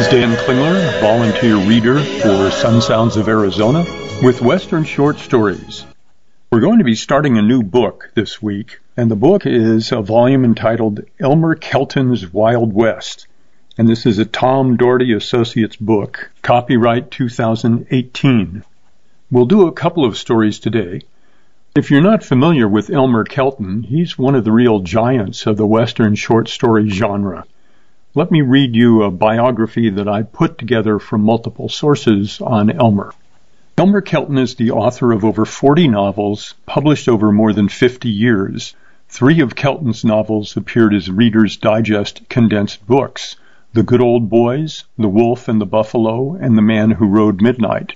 is Dan Klingler, volunteer reader for Sun Sounds of Arizona, with Western Short Stories. We're going to be starting a new book this week, and the book is a volume entitled Elmer Kelton's Wild West. And this is a Tom Doherty Associates book, copyright 2018. We'll do a couple of stories today. If you're not familiar with Elmer Kelton, he's one of the real giants of the Western short story genre. Let me read you a biography that I put together from multiple sources on Elmer. Elmer Kelton is the author of over 40 novels, published over more than 50 years. 3 of Kelton's novels appeared as Reader's Digest condensed books: The Good Old Boys, The Wolf and the Buffalo, and The Man Who Rode Midnight.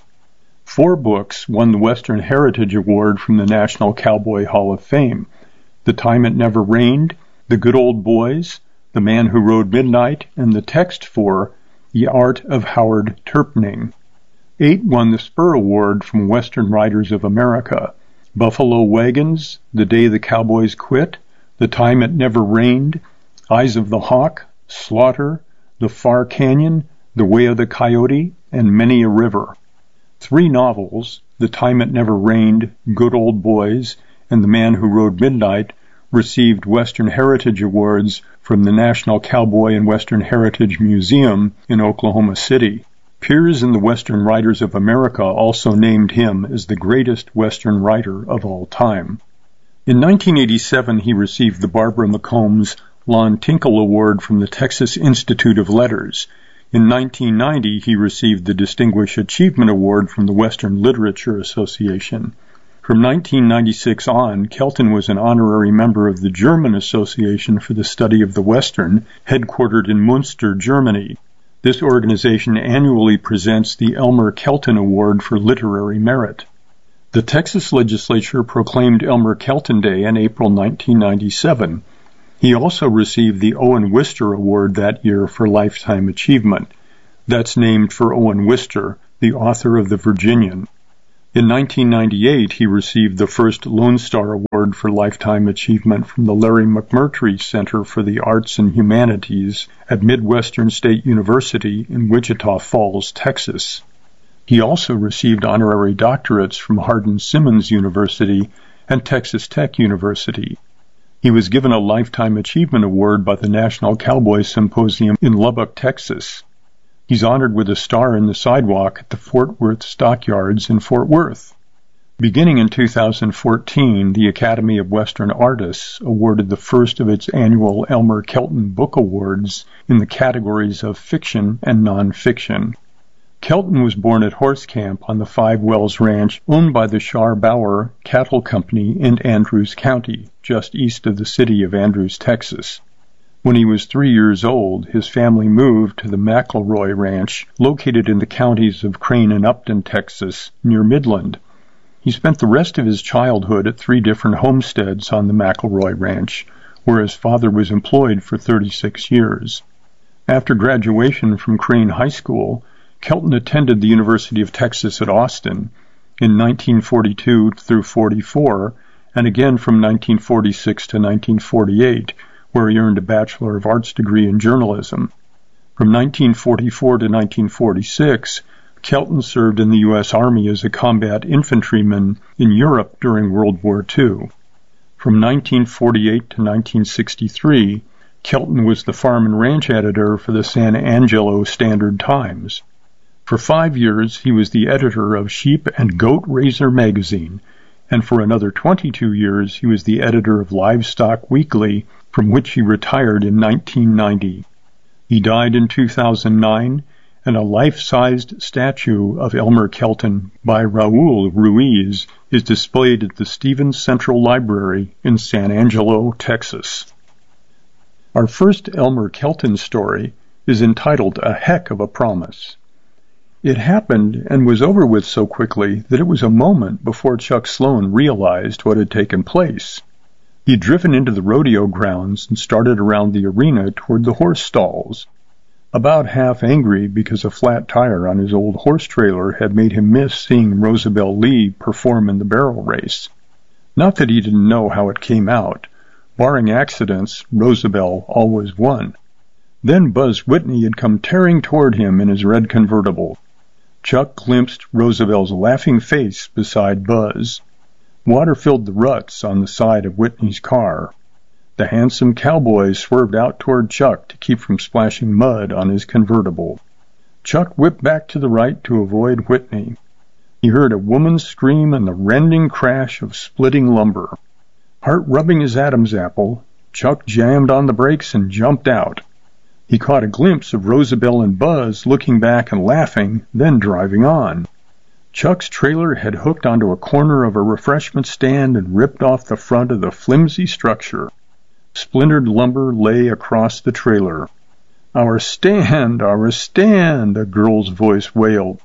4 books won the Western Heritage Award from the National Cowboy Hall of Fame: The Time It Never Rained, The Good Old Boys, The Man Who Rode Midnight, and the text for The Art of Howard Turpning. 8 won the Spur Award from Western Writers of America: Buffalo Wagons, The Day the Cowboys Quit, The Time It Never Rained, Eyes of the Hawk, Slaughter, The Far Canyon, The Way of the Coyote, and Many a River. 3 novels, The Time It Never Rained, Good Old Boys, and The Man Who Rode Midnight, received Western Heritage Awards from the National Cowboy and Western Heritage Museum in Oklahoma City. Peers in the Western Writers of America also named him as the greatest Western writer of all time. In 1987, he received the Barbara McCombs Lon Tinkle Award from the Texas Institute of Letters. In 1990, he received the Distinguished Achievement Award from the Western Literature Association. From 1996 on, Kelton was an honorary member of the German Association for the Study of the Western, headquartered in Munster, Germany. This organization annually presents the Elmer Kelton Award for Literary Merit. The Texas legislature proclaimed Elmer Kelton Day in April 1997. He also received the Owen Wister Award that year for Lifetime Achievement. That's named for Owen Wister, the author of The Virginian. In 1998, he received the first Lone Star Award for Lifetime Achievement from the Larry McMurtry Center for the Arts and Humanities at Midwestern State University in Wichita Falls, Texas. He also received honorary doctorates from Hardin-Simmons University and Texas Tech University. He was given a Lifetime Achievement Award by the National Cowboy Symposium in Lubbock, Texas. He's honored with a star in the sidewalk at the Fort Worth Stockyards in Fort Worth. Beginning in 2014, the Academy of Western Artists awarded the first of its annual Elmer Kelton Book Awards in the categories of fiction and nonfiction. Kelton was born at Horse Camp on the Five Wells Ranch, owned by the Shar-Bauer Cattle Company in Andrews County, just east of the city of Andrews, Texas. When he was 3 years old, his family moved to the McElroy Ranch, located in the counties of Crane and Upton, Texas, near Midland. He spent the rest of his childhood at 3 different homesteads on the McElroy Ranch, where his father was employed for 36 years. After graduation from Crane High School, Kelton attended the University of Texas at Austin in 1942 through 44, and again from 1946 to 1948, where he earned a Bachelor of Arts degree in journalism. From 1944 to 1946, Kelton served in the U.S. Army as a combat infantryman in Europe during World War II. From 1948 to 1963, Kelton was the farm and ranch editor for the San Angelo Standard-Times. For 5 years, he was the editor of Sheep and Goat Raiser magazine, and for another 22 years, he was the editor of Livestock Weekly, from which he retired in 1990. He died in 2009, and a life-sized statue of Elmer Kelton by Raul Ruiz is displayed at the Stevens Central Library in San Angelo, Texas. Our first Elmer Kelton story is entitled A Heck of a Promise. It happened and was over with so quickly that it was a moment before Chuck Sloan realized what had taken place. He'd driven into the rodeo grounds and started around the arena toward the horse stalls. About half angry because a flat tire on his old horse trailer had made him miss seeing Rosabelle Lee perform in the barrel race. Not that he didn't know how it came out. Barring accidents, Rosabelle always won. Then Buzz Whitney had come tearing toward him in his red convertible. Chuck glimpsed Roosevelt's laughing face beside Buzz. Water filled the ruts on the side of Whitney's car. The handsome cowboy swerved out toward Chuck to keep from splashing mud on his convertible. Chuck whipped back to the right to avoid Whitney. He heard a woman's scream and the rending crash of splitting lumber. Heart rubbing his Adam's apple, Chuck jammed on the brakes and jumped out. He caught a glimpse of Rosabelle and Buzz looking back and laughing, then driving on. Chuck's trailer had hooked onto a corner of a refreshment stand and ripped off the front of the flimsy structure. Splintered lumber lay across the trailer. Our stand, a girl's voice wailed.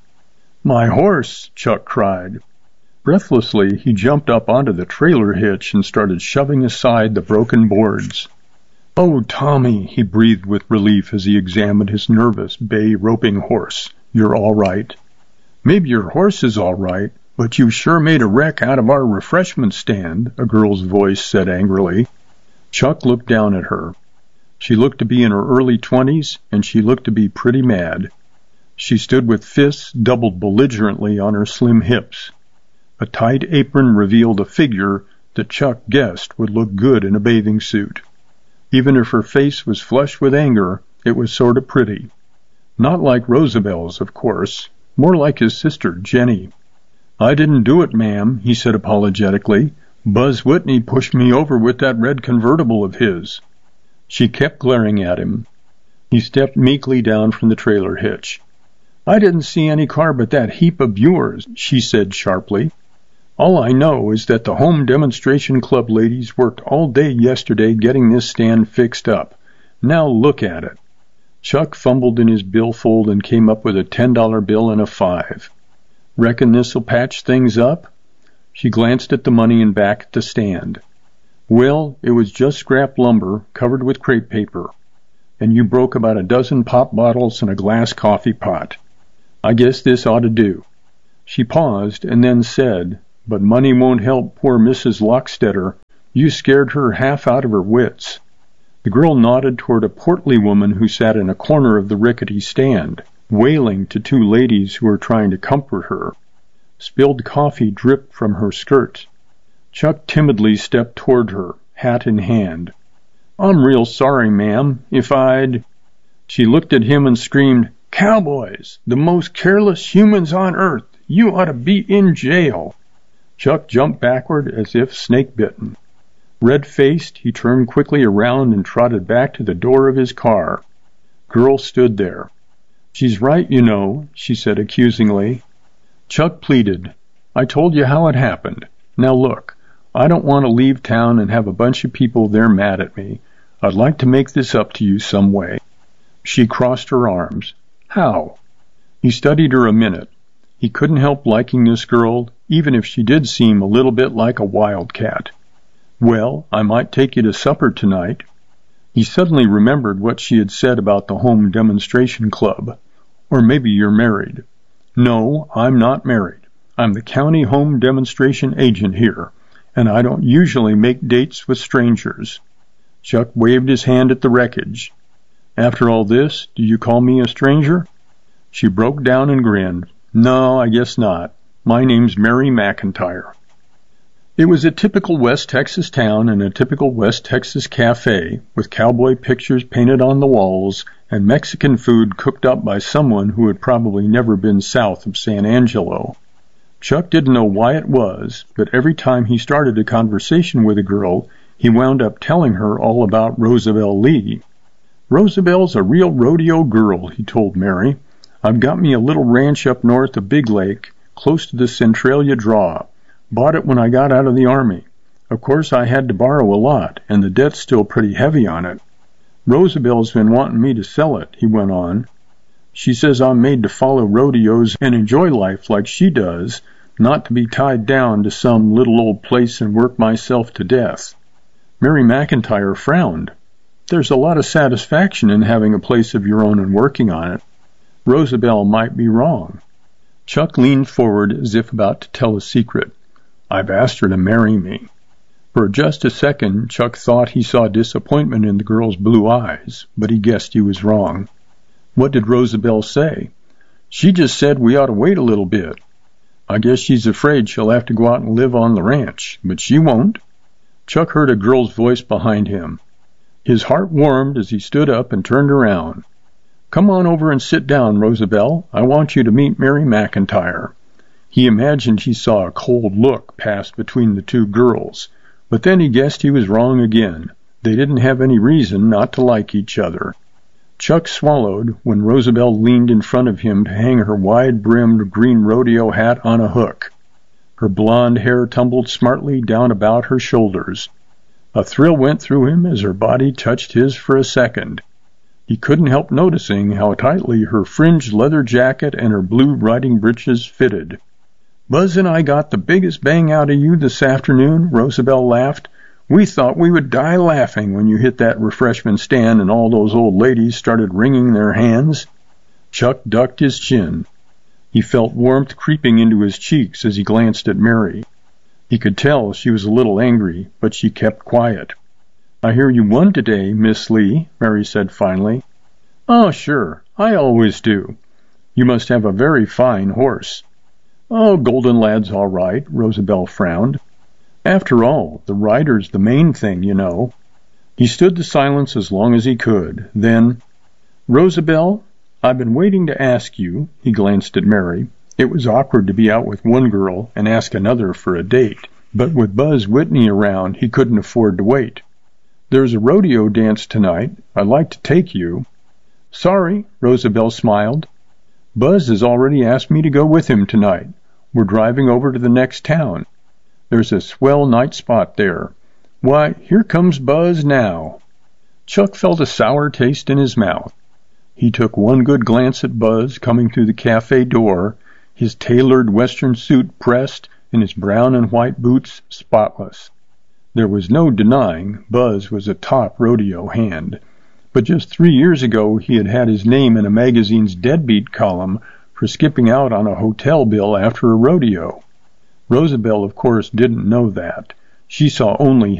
My horse, Chuck cried. Breathlessly, he jumped up onto the trailer hitch and started shoving aside the broken boards. Oh, Tommy, he breathed with relief as he examined his nervous bay roping horse. You're all right. Maybe your horse is all right, but you sure made a wreck out of our refreshment stand, a girl's voice said angrily. Chuck looked down at her. She looked to be in her early 20s, and she looked to be pretty mad. She stood with fists doubled belligerently on her slim hips. A tight apron revealed a figure that Chuck guessed would look good in a bathing suit. Even if her face was flushed with anger, it was sort of pretty. Not like Rosabelle's, of course, more like his sister, Jenny. I didn't do it, ma'am, he said apologetically. Buzz Whitney pushed me over with that red convertible of his. She kept glaring at him. He stepped meekly down from the trailer hitch. I didn't see any car but that heap of yours, she said sharply. All I know is that the Home Demonstration Club ladies worked all day yesterday getting this stand fixed up. Now look at it. Chuck fumbled in his billfold and came up with a $10 bill and a 5. Reckon this'll patch things up? She glanced at the money and back at the stand. Well, it was just scrap lumber covered with crepe paper, and you broke about a dozen pop bottles and a glass coffee pot. I guess this ought to do. She paused and then said, But money won't help poor Mrs. Lockstetter. You scared her half out of her wits. The girl nodded toward a portly woman who sat in a corner of the rickety stand, wailing to two ladies who were trying to comfort her. Spilled coffee dripped from her skirt. Chuck timidly stepped toward her, hat in hand. I'm real sorry, ma'am, if I'd... She looked at him and screamed, Cowboys, the most careless humans on earth. You ought to be in jail. Chuck jumped backward as if snake-bitten. Red-faced, he turned quickly around and trotted back to the door of his car. Girl stood there. She's right, you know, she said accusingly. Chuck pleaded, I told you how it happened. Now look, I don't want to leave town and have a bunch of people there mad at me. I'd like to make this up to you some way. She crossed her arms. How? He studied her a minute. He couldn't help liking this girl, even if she did seem a little bit like a wildcat. Well, I might take you to supper tonight. He suddenly remembered what she had said about the Home Demonstration Club. Or maybe you're married. No, I'm not married. I'm the county home demonstration agent here, and I don't usually make dates with strangers. Chuck waved his hand at the wreckage. After all this, do you call me a stranger? She broke down and grinned. No, I guess not. My name's Mary McIntyre. It was a typical West Texas town and a typical West Texas cafe, with cowboy pictures painted on the walls and Mexican food cooked up by someone who had probably never been south of San Angelo. Chuck didn't know why it was, but every time he started a conversation with a girl, he wound up telling her all about Rosabelle Lee. Rosabelle's a real rodeo girl, he told Mary. I've got me a little ranch up north of Big Lake, close to the Centralia Draw. Bought it when I got out of the Army. Of course, I had to borrow a lot, and the debt's still pretty heavy on it. Rosabelle's been wanting me to sell it, he went on. She says I'm made to follow rodeos and enjoy life like she does, not to be tied down to some little old place and work myself to death. Mary McIntyre frowned. There's a lot of satisfaction in having a place of your own and working on it. Rosabelle might be wrong. Chuck leaned forward as if about to tell a secret. I've asked her to marry me. For just a second, Chuck thought he saw disappointment in the girl's blue eyes, but he guessed he was wrong. What did Rosabelle say? She just said we ought to wait a little bit. I guess she's afraid she'll have to go out and live on the ranch, but she won't. Chuck heard a girl's voice behind him. His heart warmed as he stood up and turned around. Come on over and sit down, Rosabelle. I want you to meet Mary McIntyre. He imagined he saw a cold look pass between the two girls, but then he guessed he was wrong again. They didn't have any reason not to like each other. Chuck swallowed when Rosabelle leaned in front of him to hang her wide-brimmed green rodeo hat on a hook. Her blonde hair tumbled smartly down about her shoulders. A thrill went through him as her body touched his for a second. He couldn't help noticing how tightly her fringed leather jacket and her blue riding breeches fitted. Buzz and I got the biggest bang out of you this afternoon, Rosabelle laughed. We thought we would die laughing when you hit that refreshment stand and all those old ladies started wringing their hands. Chuck ducked his chin. He felt warmth creeping into his cheeks as he glanced at Mary. He could tell she was a little angry, but she kept quiet. I hear you won today, Miss Lee, Mary said finally. Oh, sure, I always do. You must have a very fine horse. Oh, Golden Lad's all right, Rosabelle frowned. After all, the rider's the main thing, you know. He stood the silence as long as he could. Then, Rosabelle, I've been waiting to ask you, he glanced at Mary. It was awkward to be out with one girl and ask another for a date, but with Buzz Whitney around, he couldn't afford to wait. There's a rodeo dance tonight. I'd like to take you. Sorry, Rosabelle smiled. Buzz has already asked me to go with him tonight. We're driving over to the next town. There's a swell night spot there. Why, here comes Buzz now. Chuck felt a sour taste in his mouth. He took one good glance at Buzz coming through the cafe door, his tailored western suit pressed and his brown and white boots spotless. There was no denying Buzz was a top rodeo hand, but just 3 years ago he had had his name in a magazine's deadbeat column for skipping out on a hotel bill after a rodeo. Rosabelle, of course, didn't know that. She saw only